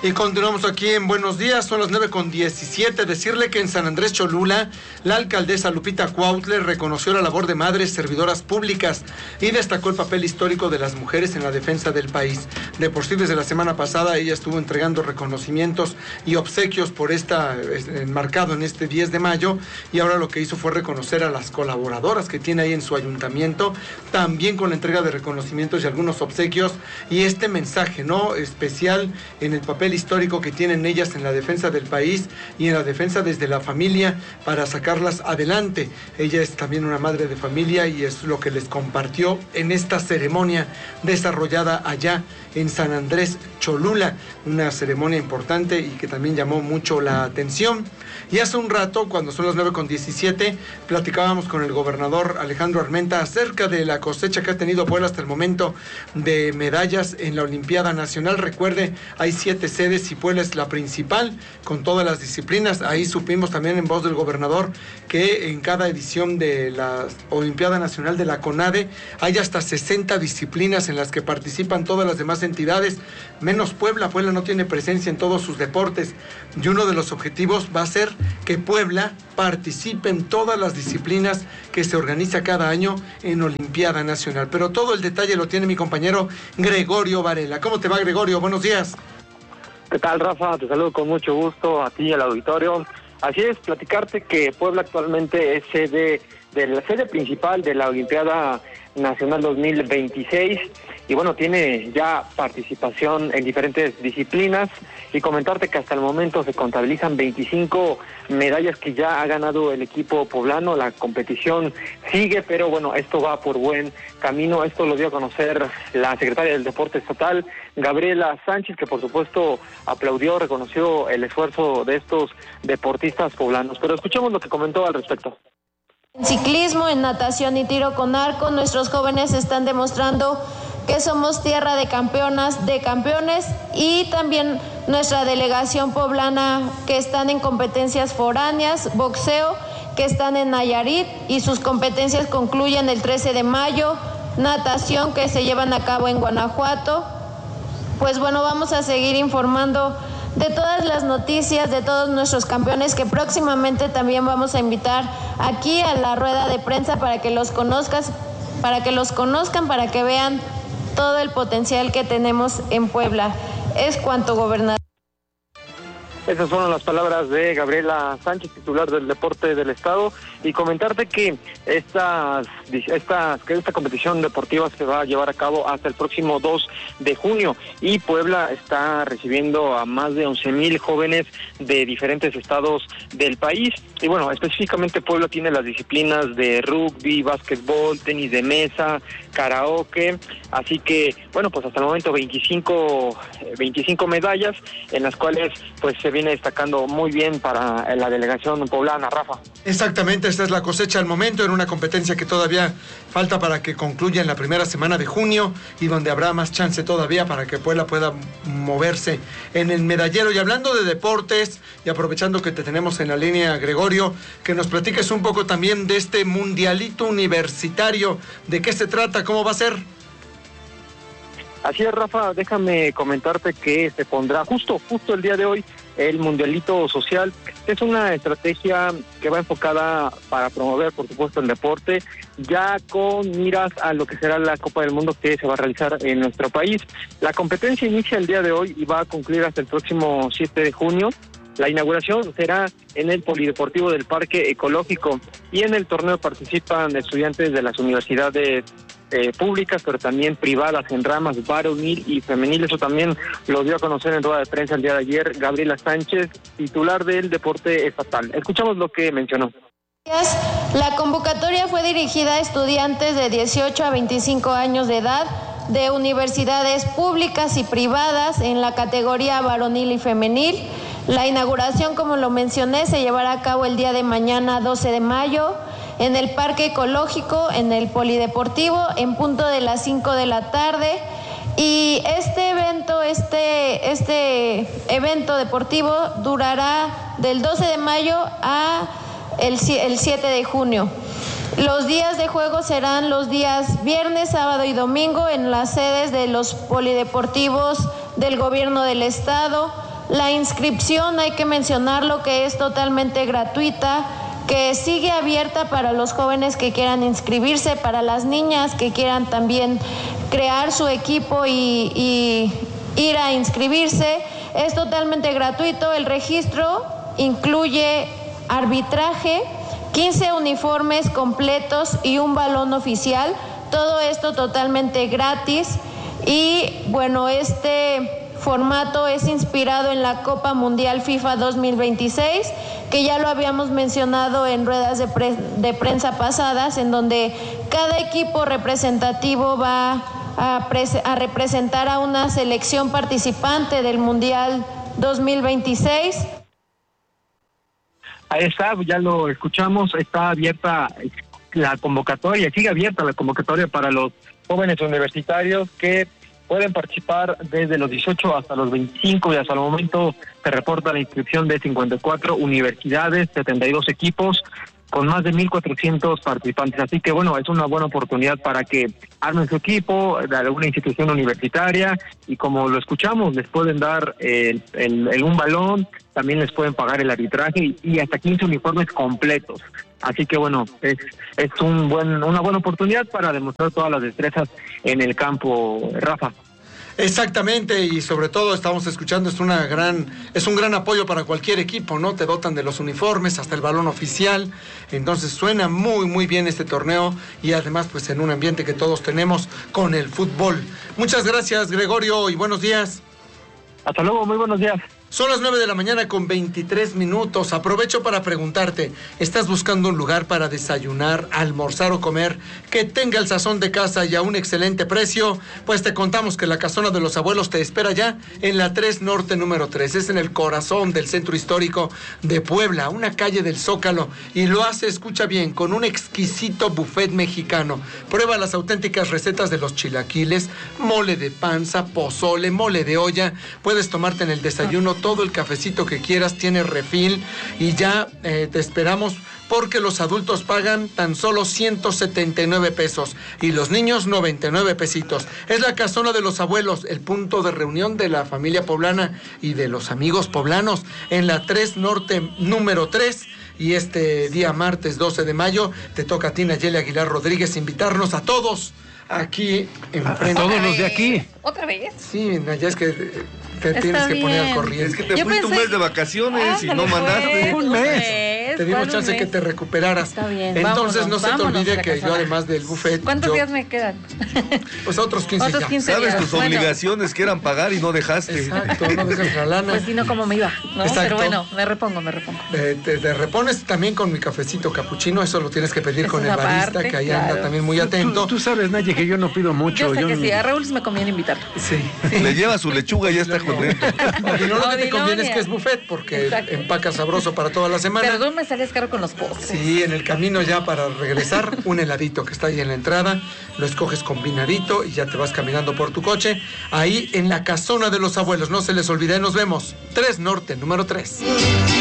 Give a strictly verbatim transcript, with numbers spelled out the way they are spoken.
Y continuamos aquí en Buenos Días, son las nueve con diecisiete. Decirle que en San Andrés Cholula, la alcaldesa Lupita Cuautla reconoció la labor de madres servidoras públicas y destacó el papel histórico de las mujeres en la defensa del país. De por sí, desde la semana pasada, ella estuvo entregando reconocimientos y obsequios por esta, enmarcado en este diez de mayo, y ahora lo que hizo fue reconocer a las colaboradoras que tiene ahí en su ayuntamiento, también con la entrega de reconocimientos y algunos obsequios, y este mensaje, ¿no?, especial en el papel histórico que tienen ellas en la defensa del país y en la defensa desde la familia para sacarlas adelante. Ella es también una madre de familia y es lo que les compartió en esta ceremonia desarrollada allá en San Andrés Cholula, una ceremonia importante y que también llamó mucho la atención. Y hace un rato, cuando son las nueve con diecisiete, platicábamos con el gobernador Alejandro Armenta acerca de la cosecha que ha tenido Puebla hasta el momento de medallas en la Olimpiada Nacional. Recuerde, hay siete sedes y Puebla es la principal con todas las disciplinas. Ahí supimos también en voz del gobernador que en cada edición de la Olimpiada Nacional de la CONADE hay hasta sesenta disciplinas en las que participan todas las demás entidades, menos Puebla. Puebla no tiene presencia en todos sus deportes y uno de los objetivos va a ser que Puebla participe en todas las disciplinas que se organiza cada año en Olimpiada Nacional. Pero todo el detalle lo tiene mi compañero Gregorio Varela. ¿Cómo te va, Gregorio? Buenos días. ¿Qué tal, Rafa? Te saludo con mucho gusto a ti y al auditorio. Así es, platicarte que Puebla actualmente es sede de la sede principal de la Olimpiada Nacional dos mil veintiséis y bueno, tiene ya participación en diferentes disciplinas, y comentarte que hasta el momento se contabilizan veinticinco medallas que ya ha ganado el equipo poblano. La competición sigue, pero bueno, esto va por buen camino. Esto lo dio a conocer la secretaria del Deporte Estatal, Gabriela Sánchez, que por supuesto aplaudió, reconoció el esfuerzo de estos deportistas poblanos. Pero escuchemos lo que comentó al respecto. En ciclismo, en natación y tiro con arco, nuestros jóvenes están demostrando que somos tierra de campeonas, de campeones, y también nuestra delegación poblana que están en competencias foráneas, boxeo, que están en Nayarit y sus competencias concluyen el trece de mayo, natación que se llevan a cabo en Guanajuato. Pues bueno, vamos a seguir informando de todas las noticias, de todos nuestros campeones, que próximamente también vamos a invitar aquí a la rueda de prensa para que los conozcas, para que los conozcan, para que vean todo el potencial que tenemos en Puebla. Es cuanto, gobernador. Esas fueron las palabras de Gabriela Sánchez, titular del Deporte del Estado, y comentarte que estas, estas, que esta competición deportiva se va a llevar a cabo hasta el próximo dos de junio, y Puebla está recibiendo a más de once mil jóvenes de diferentes estados del país. Y bueno, específicamente Puebla tiene las disciplinas de rugby, básquetbol, tenis de mesa, karaoke, así que bueno, pues hasta el momento veinticinco, veinticinco medallas, en las cuales pues se viene destacando muy bien para la delegación poblana, Rafa. Exactamente, esta es la cosecha al momento, en una competencia que todavía falta para que concluya en la primera semana de junio, y donde habrá más chance todavía para que Puebla pueda moverse en el medallero. Y hablando de deportes, y aprovechando que te tenemos en la línea, Gregorio, que nos platiques un poco también de este mundialito universitario. ¿De qué se trata? ¿Cómo va a ser? Así es, Rafa, déjame comentarte que se pondrá justo, justo el día de hoy el Mundialito Social. Es una estrategia que va enfocada para promover, por supuesto, el deporte, ya con miras a lo que será la Copa del Mundo que se va a realizar en nuestro país. La competencia inicia el día de hoy y va a concluir hasta el próximo siete de junio. La inauguración será en el Polideportivo del Parque Ecológico, y en el torneo participan estudiantes de las universidades eh, públicas, pero también privadas en ramas varonil y femenil. Eso también lo dio a conocer en rueda de prensa el día de ayer Gabriela Sánchez, titular del Deporte Estatal. Escuchamos lo que mencionó. La convocatoria fue dirigida a estudiantes de dieciocho a veinticinco años de edad de universidades públicas y privadas en la categoría varonil y femenil. La inauguración, como lo mencioné, se llevará a cabo el día de mañana, doce de mayo, en el Parque Ecológico, en el Polideportivo, en punto de las cinco de la tarde. Y este evento, este, este evento deportivo durará del doce de mayo a el, el siete de junio. Los días de juego serán los días viernes, sábado y domingo en las sedes de los polideportivos del gobierno del estado, La inscripción, hay que mencionarlo, que es totalmente gratuita, que sigue abierta para los jóvenes que quieran inscribirse, para las niñas que quieran también crear su equipo y, y ir a inscribirse. Es totalmente gratuito. El registro incluye arbitraje, quince uniformes completos y un balón oficial. Todo esto totalmente gratis. Y bueno, este formato es inspirado en la Copa Mundial FIFA dos mil veintiséis, que ya lo habíamos mencionado en ruedas de, pre- de prensa pasadas, en donde cada equipo representativo va a, pres- a representar a una selección participante del Mundial dos mil veintiséis. Ahí está, ya lo escuchamos, está abierta la convocatoria, sigue abierta la convocatoria para los jóvenes universitarios que pueden participar desde los dieciocho hasta los veinticinco, y hasta el momento se reporta la inscripción de cincuenta y cuatro universidades, setenta y dos equipos, con más de mil cuatrocientos participantes. Así que bueno, es una buena oportunidad para que armen su equipo de alguna institución universitaria, y como lo escuchamos, les pueden dar el, el, el un balón, también les pueden pagar el arbitraje y, y hasta quince uniformes completos. Así que bueno, es, es un buen, una buena oportunidad para demostrar todas las destrezas en el campo, Rafa. Exactamente, y sobre todo estamos escuchando, es una gran, es un gran apoyo para cualquier equipo, ¿no? Te dotan de los uniformes hasta el balón oficial, entonces suena muy muy bien este torneo, y además pues en un ambiente que todos tenemos con el fútbol. Muchas gracias, Gregorio, y buenos días. Hasta luego, muy buenos días. Son las nueve de la mañana con veintitrés minutos. Aprovecho para preguntarte, ¿estás buscando un lugar para desayunar, almorzar o comer que tenga el sazón de casa y a un excelente precio? Pues te contamos que la Casona de los Abuelos te espera ya en la tres Norte número tres. Es en el corazón del centro histórico de Puebla, una calle del Zócalo, y lo hace, escucha bien, con un exquisito buffet mexicano. Prueba las auténticas recetas de los chilaquiles, mole de panza, pozole, mole de olla. Puedes tomarte en el desayuno todo el cafecito que quieras, tiene refil, y ya eh, te esperamos, porque los adultos pagan tan solo ciento setenta y nueve pesos y los niños noventa y nueve pesitos. Es la Casona de los Abuelos, el punto de reunión de la familia poblana y de los amigos poblanos, en la tres Norte número tres. Y este día martes doce de mayo te toca a ti, Nayeli Aguilar Rodríguez, invitarnos a todos aquí enfrente. A todos los de aquí. ¿Otra vez? Sí, Nayeli, es que te Está tienes que poner al bien. corriente. Es que te Yo fuiste pensé- un mes de vacaciones y Ándale, no mandaste. pues, Un mes. mes, Te dimos ¿cuál chance un que mes? te recuperaras. Está bien, Entonces vámonos, no se te vámonos olvide a la que yo, Casona. además del buffet, ¿Cuántos yo, días me quedan? pues otros quince Otros ya. quince ¿Sabes días. tus Bueno, obligaciones que eran pagar y no dejaste? Exacto, no dejas la lana. Pues si no, como me iba, ¿no? Exacto. Pero bueno, me repongo, me repongo. Eh, te, te repones también con mi cafecito capuchino, eso lo tienes que pedir Eso con es el barista, aparte, que ahí claro. anda también muy atento. Tú, tú sabes, Naye, que yo no pido mucho. Yo sé yo que no- sí, a Raúl sí me conviene invitarlo. Sí. Le lleva su lechuga y ya está contento. Y no, lo que te Odilonia. conviene es que es buffet, porque Exacto. empaca sabroso para toda la semana. Pero tú me salías caro con los postres. Sí, en el camino ya para regresar, un heladito que está ahí en la entrada, lo escoges combinadito y ya te vas caminando por tu coche, ahí en la Casona de los Abuelos. No se les olvide, nos vemos. tres Norte, número tres.